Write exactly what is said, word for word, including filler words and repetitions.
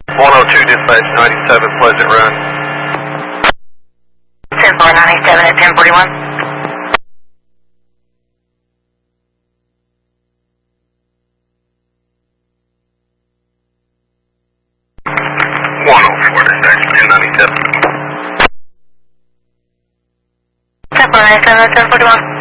one oh two dispatch ninety-seven Pleasant Run. ten four ninety-seven at ten forty-one. one oh four dispatch ten ninety-seven. ten four ninety-seven at ten forty-one.